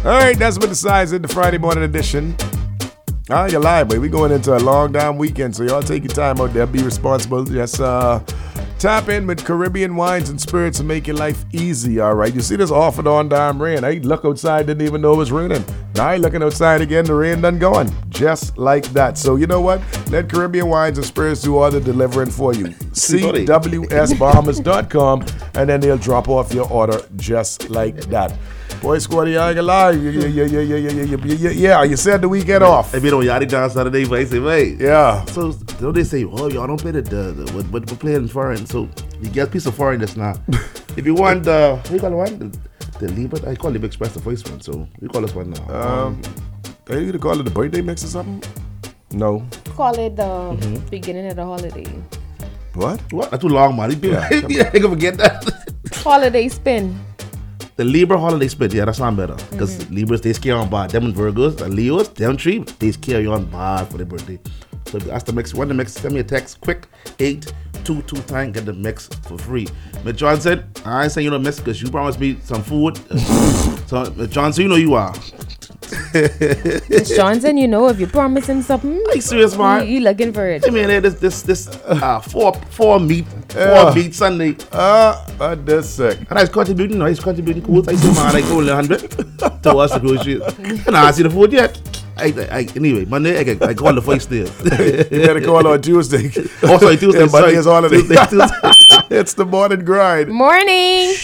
All right, that's been the size in the Friday morning edition. I ain't gonna lie, but we going into a long damn weekend, so y'all take your time out there. Be responsible. Just tap in with Caribbean wines and spirits and make your life easy. All right. You see this off and on damn rain. I look outside, didn't even know it was raining. Now I looking outside again, the rain done going, just like that. So you know what? Let Caribbean wines and spirits do all the delivering for you. CWSBahamas.com, and then they'll drop off your order just like that. Boy, Squatty, I ain't gonna lie. Yeah, you said the weekend off. If you know Yachty down Saturday, but I say, wait. Yeah. So they say, oh, y'all don't play we're playing foreign. So you get a piece of foreign that's not. If you want what do you call the one? The Libra, I call Libra Express the first one. So we call this one now. Are you gonna call it the birthday mix or something? No. Call it the beginning of the holiday. What? That's too long, man. I gonna forget that. Holiday spin. The Libra holiday split, yeah, that sound better. Because Libras, they scare on bad. Them and Virgos and Leos, them three, they scare you on bad for their birthday. So that's the mix. Want the mix, send me a text, quick, 822 time, get the mix for free. But John said, I ain't saying you don't mix because you promised me some food. So, John, so you know you are. Miss Johnson, you know, if you promise him something, Are you serious, man? you looking for it. I mean, this four meat Sunday. That's sick. And he's contributing cool. I say, man, like only 100 to us to grocery. And I see the food yet. Anyway, Monday I call the first day. You better call on Tuesday. Also Tuesday, Monday is holiday. Tuesday. It's the morning grind. Morning.